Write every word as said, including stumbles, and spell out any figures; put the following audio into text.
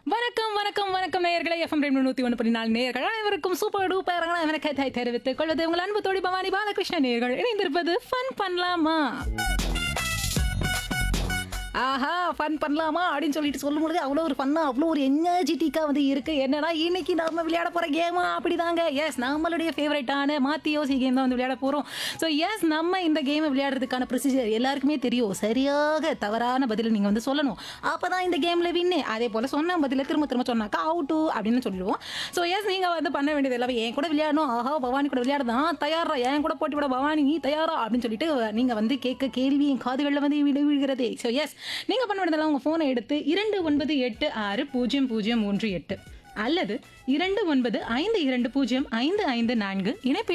வணக்கம் வணக்கம் வணக்கம் நேயர்களே எஃப்எம் ரெண்டு நூத்தி ஒன்று புள்ளி நாலு நேயர்கள் அனைவருக்கும் சூப்பர் டூப்பர் எனக்கு தெரிவித்துக் கொள்வது உங்கள் அன்பு தோழி பவானி பாலகிருஷ்ண நேயர்கள் இணைந்திருப்பது ஃபன் பண்ணலாமா ஆஹா ஃபன் பண்ணலாமா அப்படின்னு சொல்லிட்டு சொல்லும்போது அவ்வளோ ஒரு ஃபன்னாக அவ்வளோ ஒரு எனர்ஜெட்டிக்காக வந்து இருக்குது. என்னன்னா இன்னைக்கு நம்ம விளையாட போகிற கேமா அப்படிதாங்க. எஸ் நம்மளுடைய ஃபேவரட்டான மாற்றி யோசி கேம் தான் வந்து விளையாட போகிறோம். ஸோ எஸ் நம்ம இந்த கேமை விளையாடுறதுக்கான ப்ரொசீஜர் எல்லாருக்குமே தெரியும். சரியாக தவறான பதில் நீங்கள் வந்து சொல்லணும். அப்போ தான் இந்த கேமில் வின்னு. அதே போல் சொன்ன பதில் திரும்ப திரும்ப சொன்னாக்கா அவுட்டு அப்படின்னு சொல்லிடுவோம். ஸோ எஸ் நீங்கள் வந்து பண்ண வேண்டியது எல்லாமே என் கூட விளையாடணும். ஆஹா பவானி கூட விளையாடுதான் தயாரா, என் கூட போட்டி விட பவானி நீ தயாரா அப்படின்னு சொல்லிட்டு நீங்கள் வந்து கேட்க கேள்வி என் காதுகளில் வந்து விடு விழுகிறதே. ஸோ எஸ் நீங்கள் பண்ண வேண்டியதெல்லாம் உங்கள் ஃபோனை எடுத்து இரண்டு ஒன்பது எட்டு ஆறு பூஜ்ஜியம் பூஜ்ஜியம் மூன்று எட்டு அல்லது இரண்டு ஒன்பது ஐந்து இரண்டு பூஜ்ஜியம் ஐந்து ஐந்து நான்கு இணைப்பு